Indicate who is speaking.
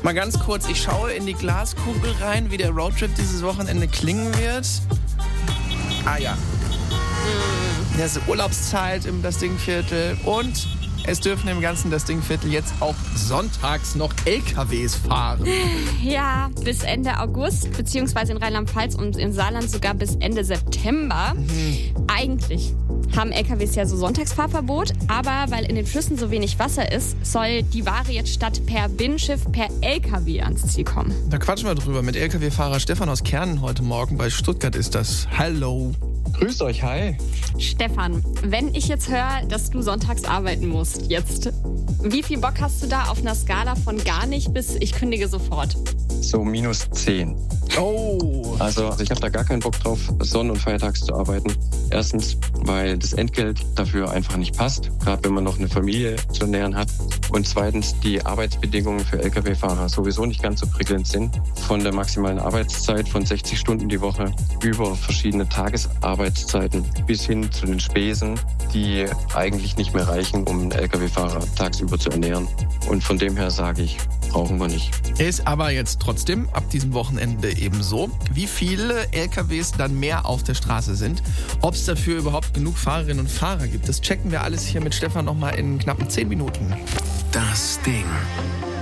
Speaker 1: Mal ganz kurz, ich schaue in die Glaskugel rein, wie der Roadtrip dieses Wochenende klingen wird. Ah ja. Das ist Urlaubszeit im Das Dingviertel und es dürfen im ganzen Das Dingviertel jetzt auch sonntags noch LKWs fahren.
Speaker 2: Ja, bis Ende August, beziehungsweise in Rheinland-Pfalz und im Saarland sogar bis Ende September. Eigentlich haben LKWs ja so Sonntagsfahrverbot, aber weil in den Flüssen so wenig Wasser ist, soll die Ware jetzt statt per Binnenschiff per LKW ans Ziel kommen.
Speaker 1: Da quatschen wir drüber mit LKW-Fahrer Stefan aus Kernen heute Morgen. Bei Stuttgart ist das. Hallo.
Speaker 3: Grüßt euch, hi.
Speaker 2: Stefan, wenn ich jetzt höre, dass du sonntags arbeiten musst, jetzt, wie viel Bock hast du da auf einer Skala von gar nicht bis ich kündige sofort?
Speaker 3: So -10.
Speaker 1: Oh.
Speaker 3: Also ich habe da gar keinen Bock drauf, Sonn- und Feiertags zu arbeiten. Erstens, weil das Entgelt dafür einfach nicht passt, gerade wenn man noch eine Familie zu ernähren hat. Und zweitens, die Arbeitsbedingungen für Lkw-Fahrer sowieso nicht ganz so prickelnd sind. Von der maximalen Arbeitszeit von 60 Stunden die Woche über verschiedene Tagesarbeitszeiten bis hin zu den Spesen, die eigentlich nicht mehr reichen, um einen Lkw-Fahrer tagsüber zu ernähren. Und von dem her sage ich, brauchen wir nicht.
Speaker 1: Ist aber jetzt trotzdem ab diesem Wochenende ebenso, wie viele LKWs dann mehr auf der Straße sind. Ob es dafür überhaupt genug Fahrerinnen und Fahrer gibt, das checken wir alles hier mit Stefan nochmal in knappen 10 Minuten.
Speaker 4: Das Ding.